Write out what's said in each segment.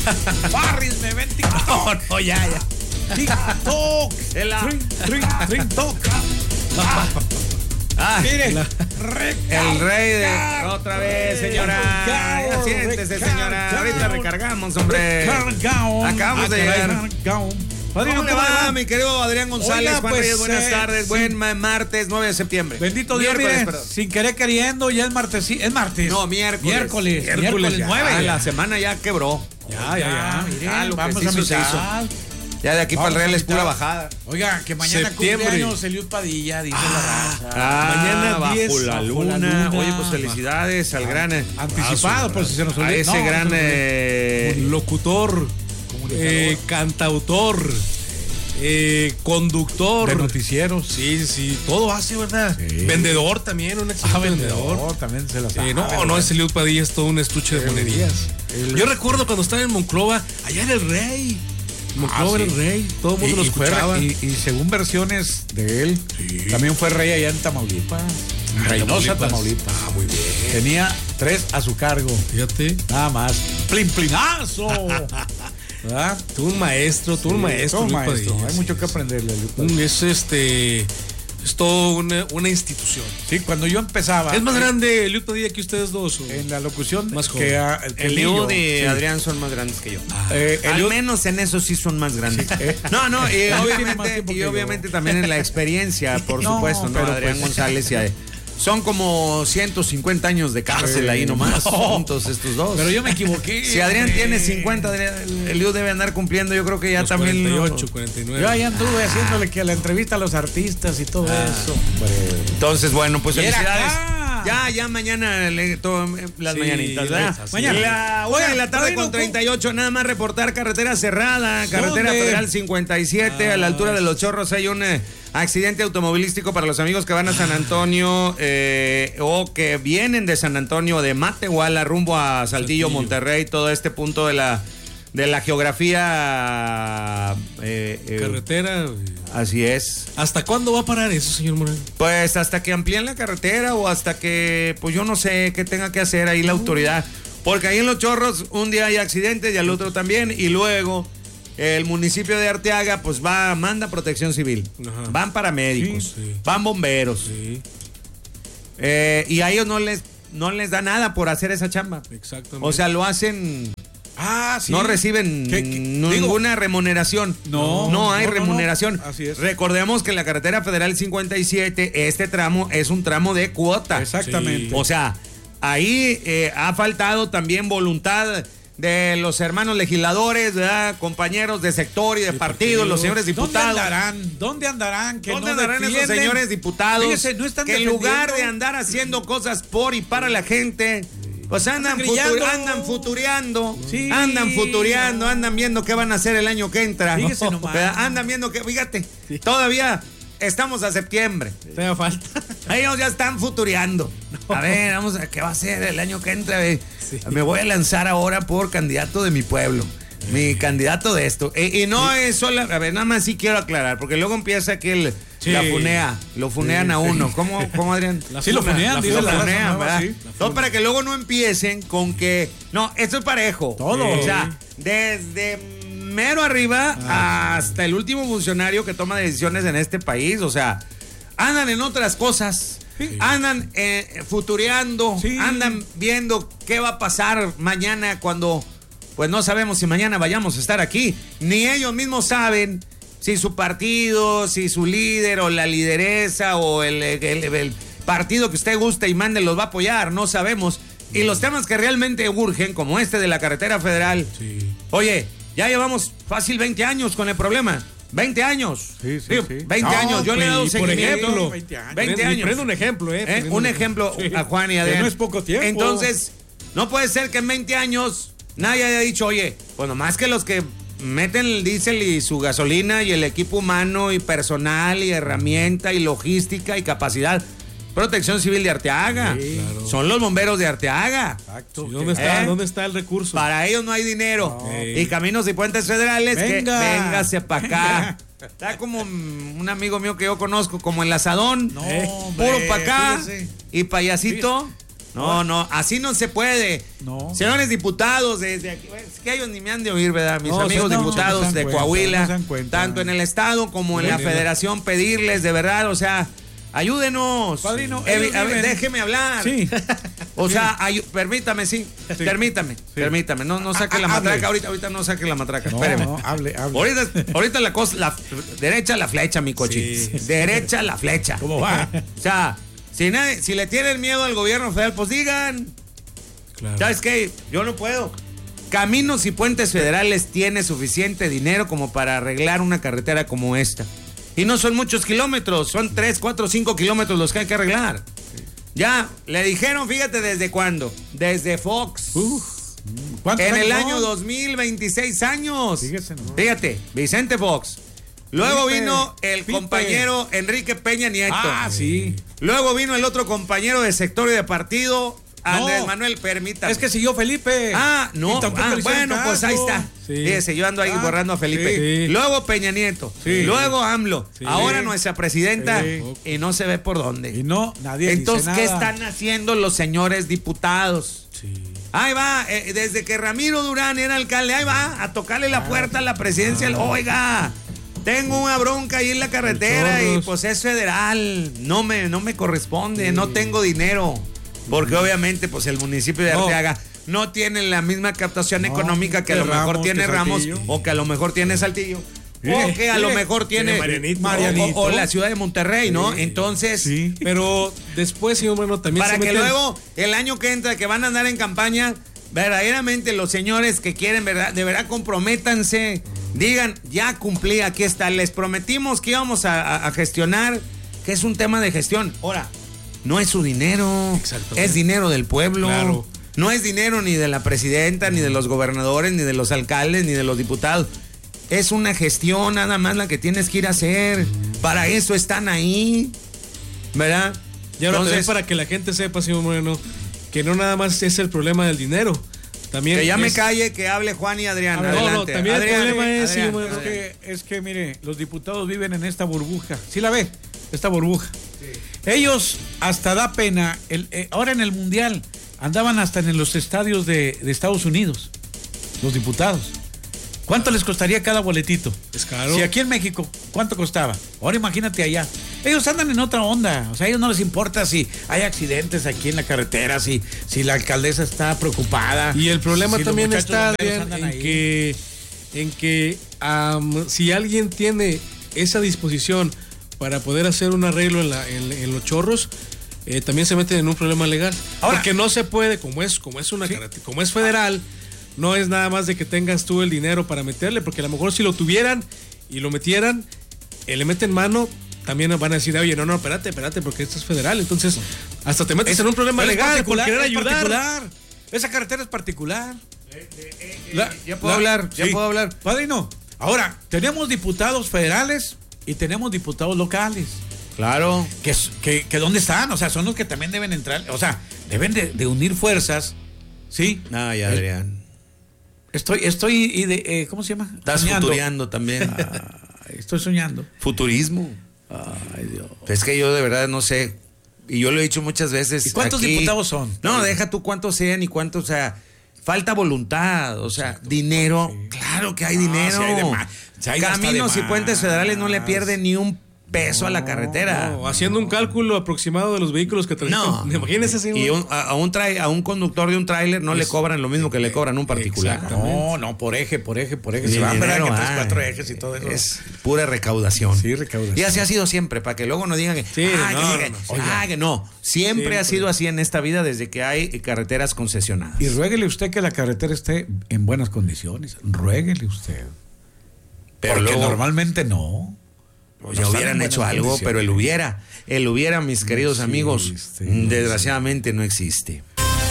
Farris me ven TikTok. No, ya. TikTok. TikTok. Mire, el rey de otra vez, señora. Ya siéntese, señora. Ahorita recargamos, hombre. Acabamos de llegar. ¿Cómo le va, mi querido Adrián González? Oiga, Juan pues, Reyes, buenas tardes. Buen martes, 9 de septiembre. Bendito Dios, mire, sin querer queriendo, ya es martes. Es martes. No, miércoles 9. La semana ya quebró. Ya. Miren, lo vamos que a se mitad. Ya de aquí para el Real es pura bajada. Oiga, que mañana cumpleaños Eliud Padilla, dice la raza. Mañana 10 bajo la luna. Oye, pues felicidades al gran anticipado, pues si se nos olvidó. a ese gran locutor, cantautor, conductor de noticieros. Sí, todo hace, ¿verdad? Sí. Vendedor también, un excelente vendedor. También se la sabe. No, ese Eliud Padilla es todo un estuche de monerías. Yo recuerdo cuando estaba en Monclova, allá era el rey. Monclova era el rey, todo el mundo lo escuchaba. Y según versiones de él, también fue rey allá en Tamaulipas. Reynosa, Tamaulipas. Muy bien. Tenía 3 a su cargo. Fíjate. Nada más. ¡Plimplinazo! ¿Verdad? Tú un maestro. Hay mucho que aprenderle. Es todo una institución. Sí, cuando yo empezaba. ¿Es más grande Eliud Padilla que ustedes dos? En la locución. Más joven. Que Eliud y Adrián son más grandes que yo. Al menos en eso sí son más grandes. Y obviamente también en la experiencia, por supuesto, ¿no? Pero Adrián González y son como 150 años de cárcel ahí nomás, juntos estos dos. Pero yo me equivoqué. Si Adrián tiene 50, Eliud debe andar cumpliendo, yo creo que ya también. 48, 49. Yo ahí anduve haciéndole que la entrevista a los artistas y todo eso. Entonces, bueno, pues felicidades. Ya mañana las mañanitas, ¿verdad? Mañana. La 1 de la tarde con 38, nada más reportar carretera cerrada, carretera federal 57, a la altura de Los Chorros hay un accidente automovilístico para los amigos que van a San Antonio o que vienen de San Antonio, de Matehuala, rumbo a Saltillo, Monterrey, todo este punto de la geografía carretera. Así es. ¿Hasta cuándo va a parar eso, señor Moreno? Pues hasta que amplíen la carretera o hasta que, pues yo no sé qué tenga que hacer ahí la autoridad. Porque ahí en Los Chorros un día hay accidentes y al otro también. Y luego el municipio de Arteaga pues manda protección civil. Ajá. Van paramédicos, van bomberos. Sí. Y a ellos no les da nada por hacer esa chamba. Exactamente. O sea, lo hacen... Sí. No reciben ninguna remuneración. No hay remuneración. No. Así es. Recordemos que la carretera federal 57, este tramo es un tramo de cuota. Exactamente. O sea, ahí ha faltado también voluntad de los hermanos legisladores, ¿verdad? Compañeros de sector y de partido, los señores diputados. ¿Dónde andarán? ¿Dónde andarán esos señores diputados? Fíjese, no están que en lugar de andar haciendo cosas por y para la gente... Pues andan futureando, andan viendo qué van a hacer el año que entra. Fíjese nomás. Andan viendo que, fíjate, todavía estamos a septiembre. Todavía falta. Ellos ya están futureando. A ver, vamos a qué va a ser el año que entra. Me voy a lanzar ahora por candidato de mi pueblo. Mi candidato de esto. Y no es solo, a ver, nada más sí quiero aclarar, porque luego empieza que lo funean a uno. ¿Cómo Adrián? Lo funean, ¿verdad? Sí. Todo para que luego no empiecen con que, no, esto es parejo. Todo. O sea, desde mero arriba hasta el último funcionario que toma decisiones en este país, o sea, andan en otras cosas. Sí. Andan futureando, andan viendo qué va a pasar mañana cuando... Pues no sabemos si mañana vayamos a estar aquí. Ni ellos mismos saben si su partido, si su líder o la lideresa o el partido que usted guste y mande los va a apoyar. No sabemos. Y los temas que realmente urgen, como este de la carretera federal. Sí. Oye, ya llevamos fácil 20 años con el problema. 20 años. Sí. 20 años. Yo le he dado seguimiento. 20 años. Prendo un ejemplo, un ejemplo a Juan y a Adrián. Que no es poco tiempo. Entonces, no puede ser que en 20 años... Nadie haya dicho, oye, pues nomás que los que meten el diésel y su gasolina y el equipo humano y personal y herramienta y logística y capacidad. Protección Civil de Arteaga. Sí, claro. Son los bomberos de Arteaga. Exacto. Sí, ¿Dónde está el recurso? Para ellos no hay dinero. Y Caminos y Puentes Federales, véngase para acá. Está como un amigo mío que yo conozco, como el asadón. Puro para acá. Y payasito. No, así no se puede. No. Señores diputados, desde aquí, es que ellos ni me han de oír, ¿verdad? Mis amigos no, diputados no se de dan cuenta, Coahuila, no se dan cuenta. tanto en el estado como en la federación, pedirles de verdad, o sea, ayúdenos. Padrino, A ver, viven- déjeme hablar. Sí. O sea, permítame, permítame. No saque la hable. matraca, ahorita no saque la matraca, No, espéreme. no, hable. Ahorita la cosa, derecha la flecha, mi coche. Sí. Derecha la flecha. ¿Cómo va? O sea, si le tienen miedo al gobierno federal, pues digan. Claro. ¿Sabes qué? Yo no puedo. Caminos y Puentes Federales tiene suficiente dinero como para arreglar una carretera como esta. Y no son muchos kilómetros, son 3, 4, 5 kilómetros los que hay que arreglar. Ya, le dijeron, fíjate, ¿desde cuándo? Desde Fox. ¿Cuántos En el años año son? 2026 años. Fíjese, ¿no? Fíjate, Vicente Fox. Luego Pipe, vino el Pipe. compañero Enrique Peña Nieto. Ah, sí. Luego vino el otro compañero de sector y de partido, Andrés No. Manuel, permítame. Es que siguió Felipe. No, Y tampoco le hicieron bueno, pues ahí caso. está. Sí. Fíjese, yo ando ahí Ah, borrando a Felipe. sí. Luego Peña Nieto. Sí. Luego AMLO. Sí. Ahora nuestra presidenta. Sí. Y no se ve por Y dónde. no, nadie Entonces, dice ¿qué nada. están haciendo los señores diputados? Sí. Ahí va, desde que Ramiro Durán era alcalde, ahí va, a tocarle la puerta a la presidencia. Oiga, tengo una bronca ahí en la carretera y Chorros. pues es federal. No me corresponde, no tengo dinero. Porque obviamente, pues el municipio de No. Arteaga no tiene la misma captación No, económica que a que lo mejor Ramos, tiene que Ramos Saltillo. o que a lo mejor tiene Saltillo. Mire, O que a lo mire, mejor tiene Marianito. o la ciudad de Monterrey, ¿no? Entonces, Sí. Pero después, señor Moreno, también para se que meten- luego el año que entra, que van a andar en campaña, verdaderamente los señores que quieren, de verdad comprométanse, digan, ya cumplí, aquí está, les prometimos que íbamos a gestionar, que es un tema de gestión. Ahora, no es su dinero, Exactamente. es dinero del pueblo. Claro. No es dinero ni de la presidenta, ni de los gobernadores, ni de los alcaldes, ni de los diputados. Es una gestión nada más la que tienes que ir a hacer. Para eso están ahí, ¿verdad? Y ahora también Entonces, para que la gente sepa, señor Moreno, que no nada más es el problema del dinero. También que ya me es- calle, que hable Juan y Adrián. A ver, Adelante. no, también el Adrián, problema es, Adrián, sí, bueno, Adrián. Es que, mire, los diputados viven en esta burbuja. ¿Sí la ve? Esta burbuja. Ellos hasta da pena. Ahora en el Mundial andaban hasta en los estadios de Estados Unidos. Los diputados. ¿Cuánto les costaría cada boletito? Es caro. Si aquí en México, ¿cuánto costaba? Ahora imagínate allá. Ellos andan en otra onda. O sea, a ellos no les importa si hay accidentes aquí en la carretera, si la alcaldesa está preocupada. Y el problema si los también muchachos está, bomberos Adrián, andan en ahí. que si alguien tiene esa disposición para poder hacer un arreglo en los chorros, también se meten en un problema legal. Ahora- porque no se puede, como es federal, no es nada más de que tengas tú el dinero para meterle, porque a lo mejor si lo tuvieran y lo metieran, le meten mano, también van a decir, oye, no, espérate, porque esto es federal. Entonces, hasta te metes en un problema Pero es legal por particular, querer es ayudar. particular. Esa carretera es particular. ¿Ya puedo hablar? ¿Ya puedo hablar? Padrino, ahora, tenemos diputados federales y tenemos diputados locales. Claro. Que ¿dónde están? O sea, son los que también deben entrar. O sea, deben de unir fuerzas. ¿Sí? Ay, Adrián. ¿cómo se llama? Estás Soñando. futuriando también. Estoy soñando. Futurismo. Ay, Dios. Es que yo de verdad no sé. Y yo lo he dicho muchas veces. ¿Y cuántos aquí. diputados son? No, deja tú cuántos sean y cuántos, o sea, falta voluntad, o sea, dinero. Claro que hay dinero. si hay de más, si hay hasta de Caminos y más. puentes federales no le pierden ni un peso a la carretera. No, haciendo un cálculo aproximado de los vehículos que transitan. No. Imagínese así. Y a un conductor de un tráiler no le cobran lo mismo que le cobran a un particular. Exactamente. No, por eje. Ni Se van, ¿verdad? dinero, Que 3, ay, 4 ejes y todo eso. Es pura recaudación. Sí, recaudación. Y así ha sido siempre, para que luego no digan que, Sí, que no. Siempre ha sido así en esta vida desde que hay carreteras concesionadas. Y ruéguele usted que la carretera esté en buenas condiciones. Ruéguele usted. Pero Porque luego- normalmente no. Pues No ya están hubieran en hecho buenas algo, condiciones. pero el hubiera, mis queridos amigos, desgraciadamente no existe.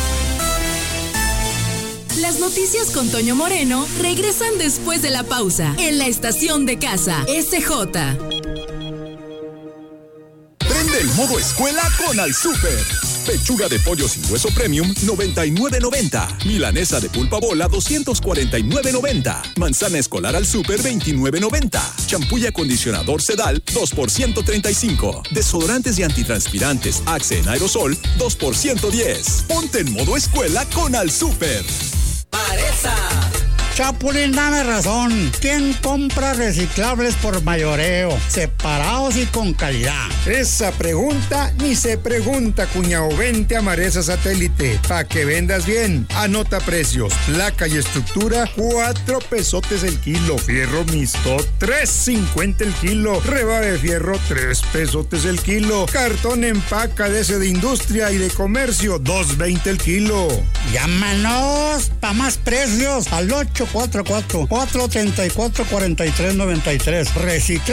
Las noticias con Toño Moreno regresan después de la pausa en la estación de casa SJ. Prende el modo escuela con Al Super. Pechuga de pollo sin hueso premium, $99.90. Milanesa de pulpa bola, $249.90. Manzana escolar al súper, $29.90. Champú y acondicionador Sedal, 2 por $135. Desodorantes y antitranspirantes Axe en aerosol, 2 por $110. Ponte en modo escuela con Al Súper. Paresa. Chapulín, dame razón. ¿Quién compra reciclables por mayoreo, separados y con calidad? Esa pregunta ni se pregunta, cuñao. Vente a Maresa Satélite, pa' que vendas bien. Anota precios, placa y estructura, 4 pesotes el kilo. Fierro mixto, $3.50 el kilo. Rebave de fierro, 3 pesotes el kilo. Cartón empaca de ese de industria y de comercio, $2.20 el kilo. Llámanos pa' más precios al 844-434-4393. Recicla